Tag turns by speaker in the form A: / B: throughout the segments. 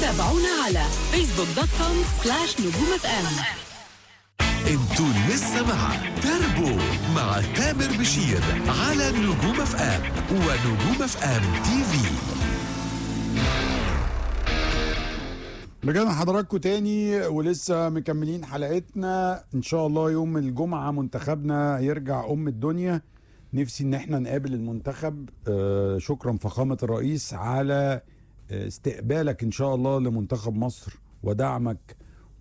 A: تابعونا على facebook.com/نجوم اف ام.
B: انتوا لسه مع تربو مع تامر بشير على نجوم اف ام ونجوم اف ام تي في.
C: رجعنا حضراتكم تاني ولسه مكملين حلقتنا. ان شاء الله يوم الجمعة منتخبنا يرجع الدنيا. نفسي ان احنا نقابل المنتخب. شكرا فخامة الرئيس على استقبالك ان شاء الله لمنتخب مصر ودعمك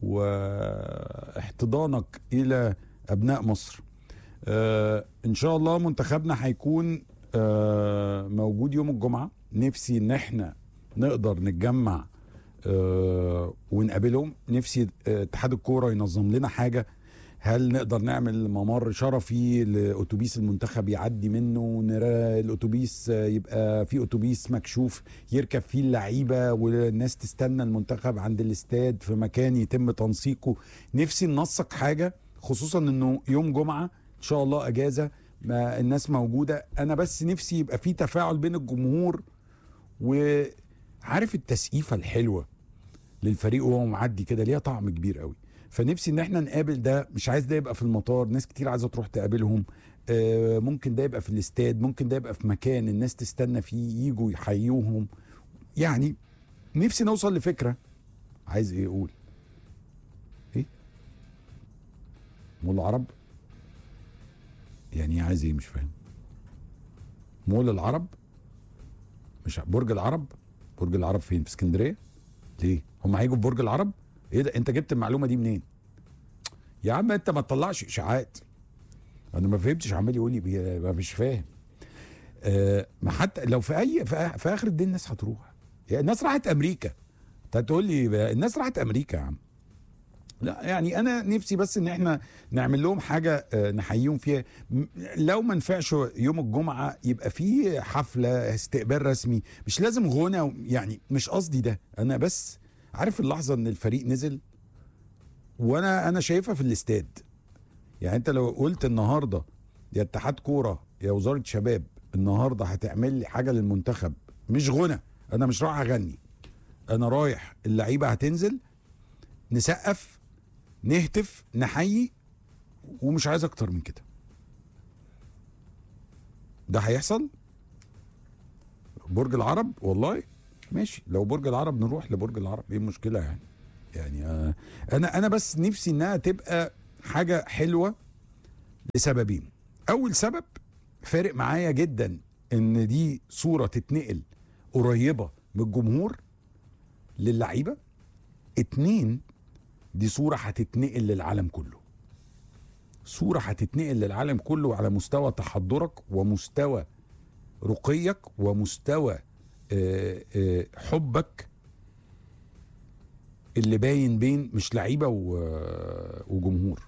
C: واحتضانك الى ابناء مصر. ان شاء الله منتخبنا هيكون موجود يوم الجمعة. نفسي ان احنا نقدر نتجمع ونقابلهم. نفسي اتحاد الكورة ينظم لنا حاجة. هل نقدر نعمل ممر شرفي لأتوبيس المنتخب يعدي منه، نرى الأتوبيس يبقى في أتوبيس مكشوف يركب فيه اللعيبة والناس تستنى المنتخب عند الاستاد في مكان يتم تنسيقه. نفسي ننسق حاجة، خصوصا انه يوم جمعة ان شاء الله اجازة، ما الناس موجودة. انا بس نفسي يبقى في تفاعل بين الجمهور، وعارف التسقيفة الحلوة للفريق وهو معدي كده ليها طعم كبير قوي. فنفسي ان احنا نقابل ده. مش عايز ده يبقى في المطار، ناس كتير عايزه تروح تقابلهم. ممكن ده يبقى في الاستاد، ممكن ده يبقى في مكان الناس تستنى فيه يجوا يحيوهم. يعني نفسي نوصل لفكره. عايز ايه اقول ايه؟ مول العرب يعني عايز ايه؟ مش فاهم. مول العرب مش برج العرب. برج العرب فين؟ في اسكندريه؟ ليه هم هيجوا في برج العرب؟ ايه ده؟ انت جبت المعلومه دي منين يا عم؟ انت ما تطلعش اشاعات. انا ما فهمتش، عمال يقول لي مش فاهم. ما حتى لو في اخر الدين الناس هتروح. يعني الناس راحت امريكا، انت تقول لي الناس راحت امريكا يا عم؟ لا يعني انا نفسي بس ان احنا نعمل لهم حاجه نحييهم فيها. لو ما نفعش يوم الجمعه يبقى في حفله استقبال رسمي، مش لازم غنى. يعني مش قصدي ده، انا بس عارف اللحظه ان الفريق نزل وانا شايفها في الاستاد. يعني انت لو قلت النهارده يا اتحاد كوره يا وزاره شباب النهارده هتعمل لي حاجه للمنتخب، مش غنى، انا مش رايح اغني، انا رايح اللعيبه هتنزل نسقف نهتف نحيي، ومش عايز اكتر من كده. ده هيحصل برج العرب والله ماشي. لو برج العرب نروح لبرج العرب، ايه المشكله يعني؟ يعني انا بس نفسي انها تبقى حاجه حلوه لسببين. اول سبب فارق معايا جدا ان دي صوره تتنقل قريبه من الجمهور للعيبه. 2 دي صوره هتتنقل للعالم كله. صوره هتتنقل للعالم كله على مستوى تحضرك ومستوى رقيك ومستوى حبك اللي باين بين مش لعيبه وجمهور،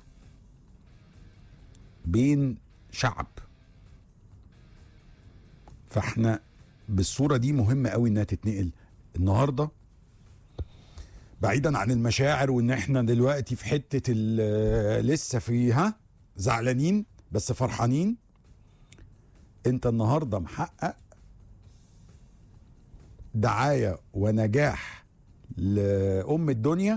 C: بين شعب. فاحنا بالصوره دي مهمه قوي انها تتنقل النهارده، بعيدا عن المشاعر وان احنا دلوقتي في حته لسه فيها زعلانين بس فرحانين. انت النهارده محقق دعايه ونجاح لأم الدنيا.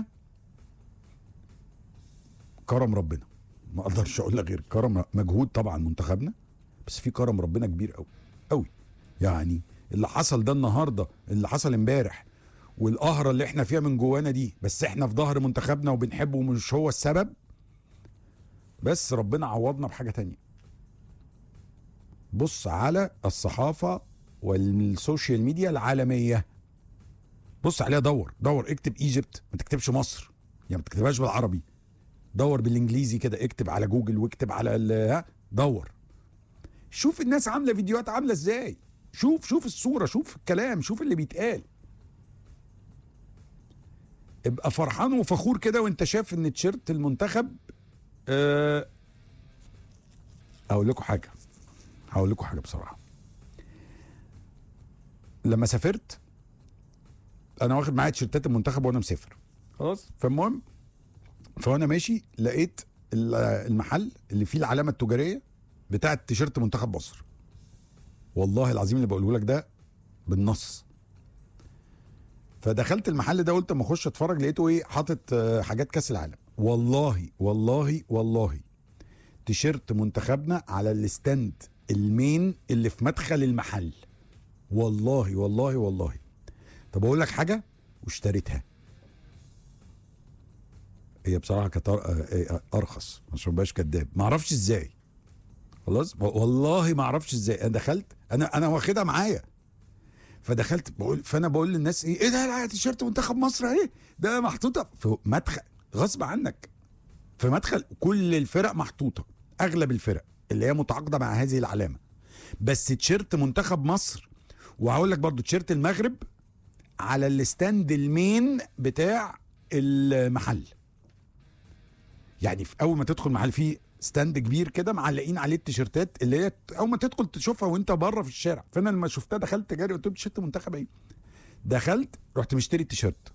C: كرم ربنا، ما اقدرش اقول لك غير كرم. مجهود طبعا منتخبنا، بس في كرم ربنا كبير قوي قوي. يعني اللي حصل ده النهارده، اللي حصل امبارح، والقهره اللي احنا فيها من جوانا دي، بس احنا في ظهر منتخبنا وبنحبه ومش هو السبب. بس ربنا عوضنا بحاجه تانية. بص على الصحافه والسوشيال ميديا العالميه، بص عليها، دور اكتب ايجيبت، ما تكتبش مصر، يعني ما تكتبهاش بالعربي، دور بالانجليزي كده، اكتب على جوجل واكتب على دور، شوف الناس عامله فيديوهات عامله ازاي، شوف الصوره، شوف الكلام، شوف اللي بيتقال. ابقى فرحان وفخور كده وانت شايف ان تيشيرت المنتخب. هقول لكم حاجه بصراحه. لما سافرت انا واخد معايا تيشيرتات المنتخب وانا مسافر خلاص. فالمهم فانا ماشي لقيت المحل اللي فيه العلامه التجاريه بتاعه تيشيرت منتخب مصر. والله العظيم اللي بقوله لك ده بالنص. فدخلت المحل ده، قلت اما اخش اتفرج، لقيته ايه حاطط حاجات كاس العالم. والله والله والله تيشيرت منتخبنا على الستاند المين اللي في مدخل المحل. والله والله والله. طب اقول لك حاجه، واشتريتها. هي بصراحه كانت ارخص عشان ما بقاش كداب، ما اعرفش ازاي. خلاص والله ما اعرفش ازاي. انا دخلت، انا واخدها معايا، فدخلت فانا بقول للناس ايه ده، لا تيشيرت منتخب مصر اهي، ده محطوطه في مدخل غصب عنك، في مدخل كل الفرق محطوطه، اغلب الفرق اللي هي متعاقده مع هذه العلامه. بس تيشيرت منتخب مصر، وهقول لك برضو تيشيرت المغرب على الستاند المين بتاع المحل. يعني في اول ما تدخل محل فيه ستاند كبير كده معلقين عليه التيشيرتات اللي هي اول ما تدخل تشوفها وانت بره في الشارع. فانا لما شفتها دخلت جاري قلت له تيشيرت منتخب ايه؟ دخلت رحت مشتري التيشيرت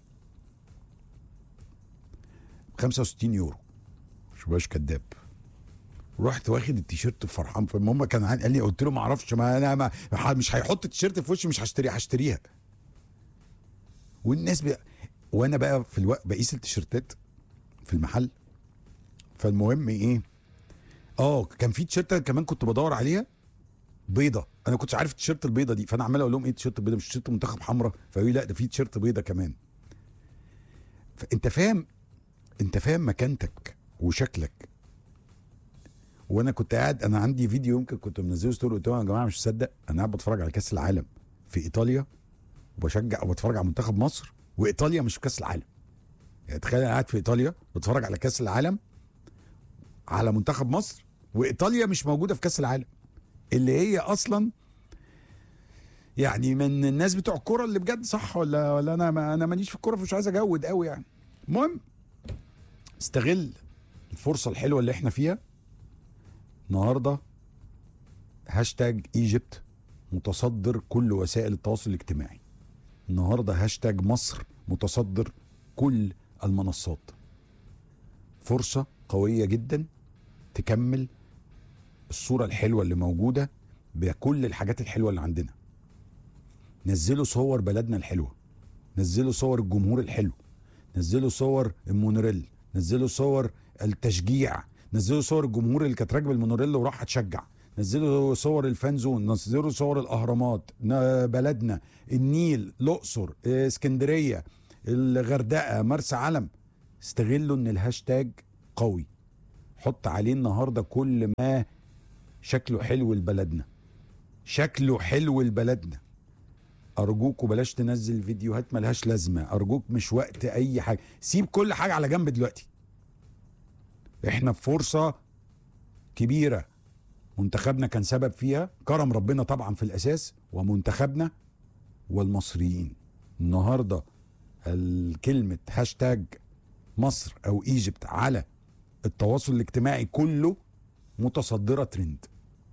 C: 65 يورو، مش باش كداب. رحت واخد التيشيرت فرحان. فالمهم كان قال لي، قلت له ما اعرفش، ما انا مش هيحط التيشيرت في وشي، مش هشتريها. والناس وانا بقى في الوقت بقيس التيشيرتات في المحل. فالمهم ايه، كان في تيشيرت كمان كنت بدور عليها بيضه، انا كنتش عارف التيشيرت البيضه دي، فانا عمال اقول لهم ايه التيشيرت البيضه، مش تيشيرت منتخب حمراء؟ فقالوا لي لا ده في تيشيرت بيضه كمان. فانت فاهم، انت فاهم مكانتك وشكلك. وانا كنت قاعد، انا عندي فيديو يمكن كنت منزله ستوري، قلت لهم يا جماعه مش مصدق، انا قاعد بتفرج على كاس العالم في ايطاليا وبشجع وبتفرج على منتخب مصر، وايطاليا مش في كاس العالم. يعني تخيل انا قاعد في ايطاليا بتفرج على كاس العالم على منتخب مصر، وايطاليا مش موجوده في كاس العالم، اللي هي اصلا يعني من الناس بتوع الكوره اللي بجد، صح ولا انا ماليش في الكوره، فمش عايز اجود قوي يعني. المهم استغل الفرصه الحلوه اللي احنا فيها النهارده. هاشتاج ايجيبت متصدر كل وسائل التواصل الاجتماعي. النهارده هاشتاج مصر متصدر كل المنصات. فرصه قويه جدا تكمل الصوره الحلوه اللي موجوده بكل الحاجات الحلوه اللي عندنا. نزلوا صور بلدنا الحلوه، نزلوا صور الجمهور الحلو، نزلوا صور المونوريل، نزلوا صور التشجيع، نزلوا صور الجمهور اللي كانت راكبه المونوريل وراح تشجع، نزلوا صور الفان زون، نزلوا صور الاهرامات، بلدنا، النيل، الاقصر، اسكندريه، الغردقه، مرسى علم. استغلوا ان الهاشتاج قوي، حط عليه النهارده كل ما شكله حلو لبلدنا، شكله حلو لبلدنا. ارجوكوا بلاش تنزل فيديوهات ملهاش لازمه، ارجوك مش وقت اي حاجه، سيب كل حاجه على جنب دلوقتي. احنا في فرصه كبيره منتخبنا كان سبب فيها، كرم ربنا طبعا في الاساس، ومنتخبنا والمصريين. النهارده الكلمه هاشتاج مصر او ايجيبت على التواصل الاجتماعي كله متصدره ترند.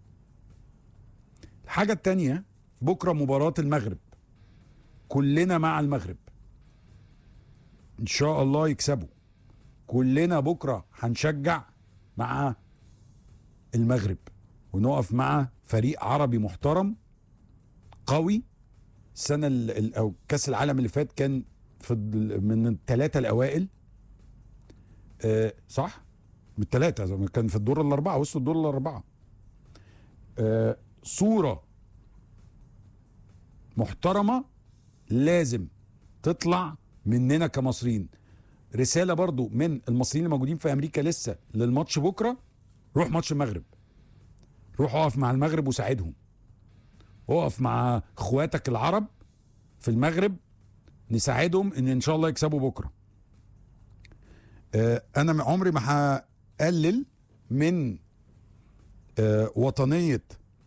C: الحاجه التانيه، بكره مباراه المغرب، كلنا مع المغرب ان شاء الله يكسبوا. كلنا بكره هنشجع مع المغرب ونقف مع فريق عربي محترم قوي. السنه او كاس العالم اللي فات كان في من الثلاثه الاوائل، صح، من الثلاثه، كان في الدور الاربعه، وصلوا الدور الاربعه. صوره محترمه لازم تطلع مننا كمصريين. رساله برضو من المصريين اللي موجودين في امريكا لسه للماتش بكره، روح ماتش المغرب، روح اقف مع المغرب وساعدهم، اقف مع اخواتك العرب في المغرب نساعدهم ان شاء الله يكسبوا بكره. انا عمري ما هقلل من وطنيه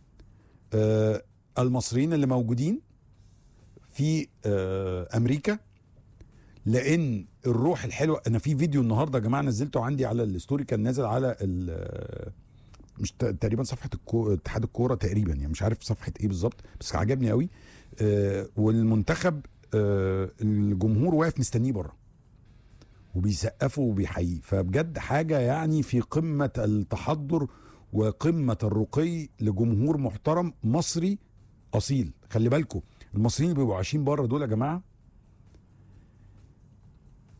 C: المصريين اللي موجودين في امريكا، لان الروح الحلوه. انا في فيديو النهارده يا جماعه نزلته عندي على الستوري، كان نازل على مش تقريبا صفحه اتحاد الكوره تقريبا، يعني مش عارف صفحه ايه بالظبط، بس عجبني قوي. والمنتخب الجمهور واقف مستنيه بره وبيسقفوا وبيحييه، فبجد حاجه يعني في قمه التحضر وقمه الرقي لجمهور محترم مصري اصيل. خلي بالكم المصريين اللي بيبقوا عايشين بره دول يا جماعه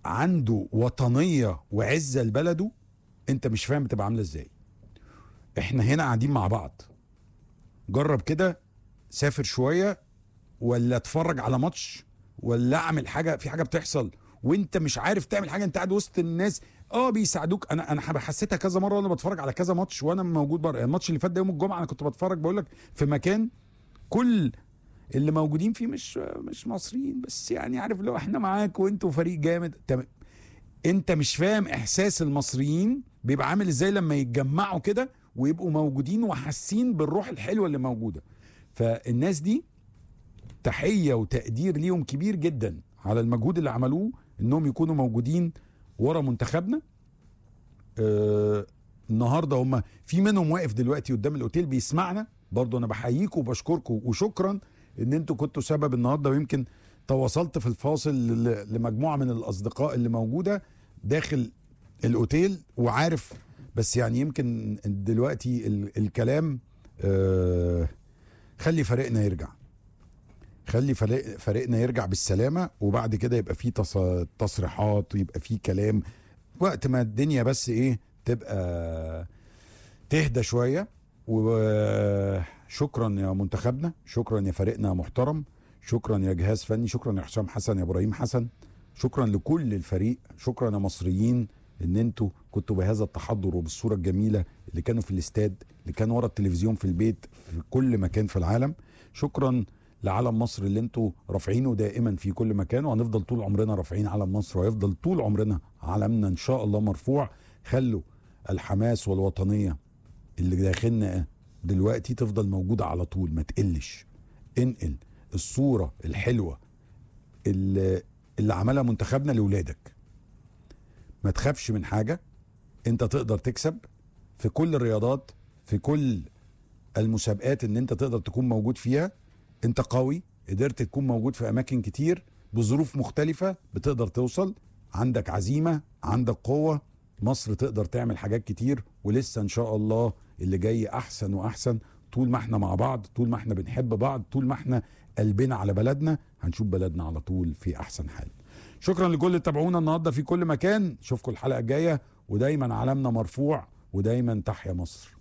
C: عنده وطنيه وعزه لبلده، انت مش فاهم بتبقى عامله ازاي. احنا هنا قاعدين مع بعض، جرب كده، سافر شويه ولا اتفرج على ماتش ولا اعمل حاجه، في حاجه بتحصل وانت مش عارف تعمل حاجه، انت قاعد وسط الناس بيساعدوك. انا حسيتها كذا مره وانا بتفرج على كذا ماتش وانا موجود بره. الماتش اللي فات ده يوم الجمعه انا كنت بتفرج، بقول لك في مكان كل اللي موجودين فيه مش مصريين، بس يعني عارف لو احنا معاك وانتوا فريق جامد تمام. انت مش فاهم احساس المصريين بيبقى عامل ازاي لما يتجمعوا كده ويبقوا موجودين وحاسين بالروح الحلوه اللي موجوده. فالناس دي تحيه وتقدير ليهم كبير جدا على المجهود اللي عملوه انهم يكونوا موجودين ورا منتخبنا. النهارده هم في منهم واقف دلوقتي قدام الاوتيل بيسمعنا، برضو انا بحييكم وبشكركم وشكرا ان انتوا كنتوا سبب النهارده. ويمكن تواصلت في الفاصل لمجموعه من الاصدقاء اللي موجوده داخل الاوتيل وعارف، بس يعني يمكن دلوقتي الكلام خلي فريقنا يرجع، خلي فريقنا يرجع بالسلامه، وبعد كده يبقى في تصريحات ويبقى في كلام وقت ما الدنيا بس تبقى تهدى شويه. وشكرا يا منتخبنا، شكرا يا فريقنا محترم، شكرا يا جهاز فني، شكرا يا حسام حسن، يا ابراهيم حسن، شكرا لكل الفريق، شكرا يا مصريين ان انتوا كنتوا بهذا التحضر وبالصوره الجميله، اللي كانوا في الاستاد، اللي كانوا ورا التلفزيون في البيت، في كل مكان في العالم. شكرا لعلم مصر اللي انتوا رافعينه دائما في كل مكان، وهنفضل طول عمرنا رافعين علم مصر، وهيفضل طول عمرنا علمنا ان شاء الله مرفوع. خلوا الحماس والوطنيه اللي داخلنا دلوقتي تفضل موجوده على طول، ما تقلش. انقل الصوره الحلوه اللي عملها منتخبنا لاولادك. ما تخافش من حاجه، انت تقدر تكسب في كل الرياضات، في كل المسابقات ان انت تقدر تكون موجود فيها. انت قوي، قدرت تكون موجود في اماكن كتير بظروف مختلفه، بتقدر توصل، عندك عزيمه، عندك قوه. مصر تقدر تعمل حاجات كتير، ولسه ان شاء الله اللي جاي احسن واحسن. طول ما احنا مع بعض، طول ما احنا بنحب بعض، طول ما احنا قلبنا على بلدنا، هنشوف بلدنا على طول في احسن حال. شكرا لكل اللي تابعونا النهارده في كل مكان، اشوفكم الحلقه الجايه، ودايما علمنا مرفوع، ودايما تحيا مصر.